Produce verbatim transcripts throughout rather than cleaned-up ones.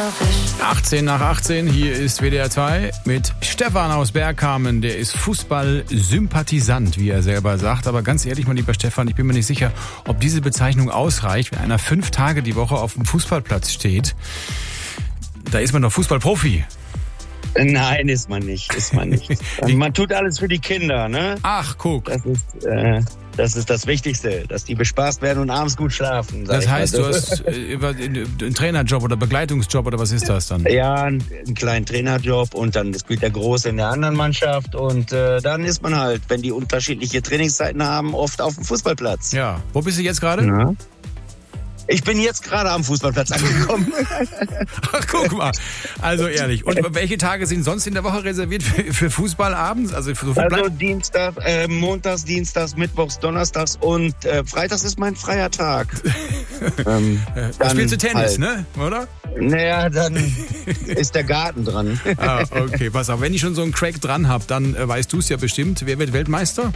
achtzehn nach achtzehn, hier ist W D R zwei mit Stefan aus Bergkamen. Der ist Fußball-Sympathisant, wie er selber sagt. Aber ganz ehrlich, mein lieber Stefan, ich bin mir nicht sicher, ob diese Bezeichnung ausreicht, wenn einer fünf Tage die Woche auf dem Fußballplatz steht. Da ist man doch Fußballprofi. Nein, ist man nicht, ist man nicht. Man tut alles für die Kinder, ne? Ach, guck. Das ist, äh, das ist das Wichtigste, dass die bespaßt werden und abends gut schlafen. Das heißt, du hast äh, einen Trainerjob oder Begleitungsjob oder was ist das dann? Ja, einen, einen kleinen Trainerjob und dann spielt der Große in der anderen Mannschaft und äh, dann ist man halt, wenn die unterschiedliche Trainingszeiten haben, oft auf dem Fußballplatz. Ja, wo bist du jetzt gerade? Ja. Ich bin jetzt gerade am Fußballplatz angekommen. Ach, guck mal. Also ehrlich. Und welche Tage sind sonst in der Woche reserviert für, für Fußball abends? Also, für so also Dienstag, äh, Montags, Dienstags, Mittwochs, Donnerstags und äh, Freitags ist mein freier Tag. ähm, da spielst du Tennis, halt. Ne? Oder? Naja, dann ist der Garten dran. Ah, okay. Pass auf, wenn ich schon so einen Crack dran habe, dann äh, weißt du es ja bestimmt. Wer wird Weltmeister?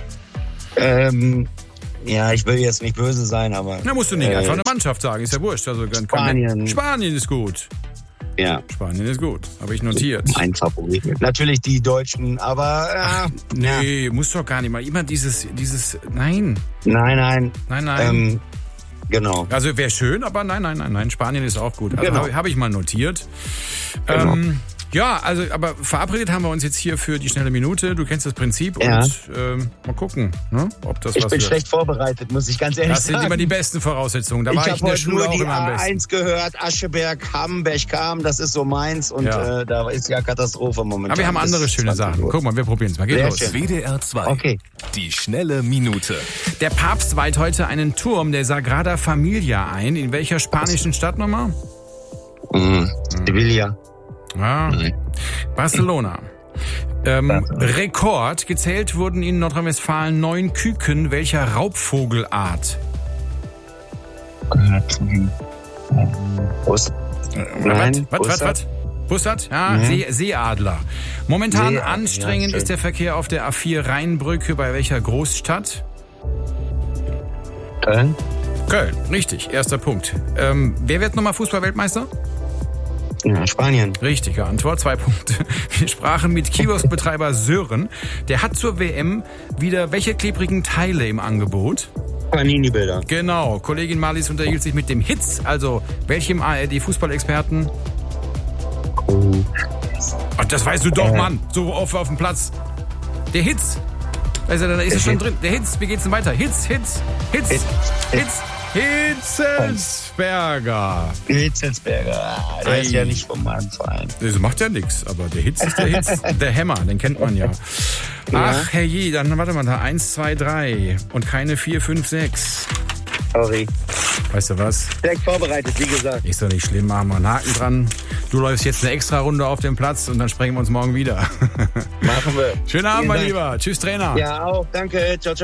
Ähm... Ja, ich will jetzt nicht böse sein, aber... Na, musst du nicht. Äh, Einfach eine Mannschaft sagen, ist ja wurscht. Also, Spanien. Spanien ist gut. Ja. Spanien ist gut. Habe ich notiert. Mein Favorit. Natürlich die Deutschen, aber... Äh, Ach, nee, ja. Muss doch gar nicht mal. Immer dieses... dieses Nein. Nein, nein. Nein, nein. Ähm, genau. Also wäre schön, aber nein, nein, nein, nein. Spanien ist auch gut. Also genau. habe hab ich mal notiert. Genau. Ähm, ja, also, aber verabredet haben wir uns jetzt hier für die schnelle Minute. Du kennst das Prinzip ja. und ähm, mal gucken, ne, ob das ich was bin wird. schlecht vorbereitet, muss ich ganz ehrlich das sagen. Das sind immer die besten Voraussetzungen. Da ich war ich in der Schule auch immer am besten. Ich habe nur die A eins gehört, Ascheberg, Hamberg kam, das ist so meins und ja. äh, da ist ja Katastrophe momentan. Aber wir haben andere schöne Sachen. Guck mal, wir probieren es mal. Geht Sehr los. Schön. W D R zwei. Okay. Die schnelle Minute. Der Papst weiht heute einen Turm der Sagrada Familia ein. In welcher spanischen Stadt nochmal? Mhm. Sevilla. Ja. Barcelona. Ähm, Rekord. Gezählt wurden in Nordrhein-Westfalen neun Küken welcher Raubvogelart? Bus. Nein, was, was, was? Bussard? Ja, mhm. See, Seeadler. Momentan Seeadler, anstrengend ja, ist der Verkehr auf der A vier Rheinbrücke bei welcher Großstadt? Köln. Köln, richtig. Erster Punkt. Ähm, wer wird nochmal Fußball-Weltmeister? Ja, Spanien. Richtige Antwort, zwei Punkte. Wir sprachen mit Kioskbetreiber Sören. Der hat zur W M wieder welche klebrigen Teile im Angebot? Panini-Bilder. Genau. Kollegin Marlies unterhielt sich mit dem Hitz, also welchem A R D-Fußballexperten? Oh. Ach, das weißt du doch, äh. Mann. So oft auf dem Platz. Der Hitz. Also, da ist es schon drin. Der Hitz, wie geht's denn weiter? Hitz, Hitz, Hitz, Hitz. Hitz. Hitzelsberger. Hitzelsberger. Der Ei. Ist ja nicht vom meinem Verein. Das macht ja nichts, aber der Hitz ist der Hitz. Der Hämmer, den kennt man ja. Ach, herrje, dann warte mal da. Eins, zwei, drei und keine vier, fünf, sechs. Sorry. Weißt du was? Direkt vorbereitet, wie gesagt. Ist doch nicht schlimm, machen wir einen Haken dran. Du läufst jetzt eine extra Runde auf dem Platz und dann sprechen wir uns morgen wieder. Machen wir. Schönen Abend, mein Lieber. Tschüss, Trainer. Ja, auch. Danke. Ciao, ciao.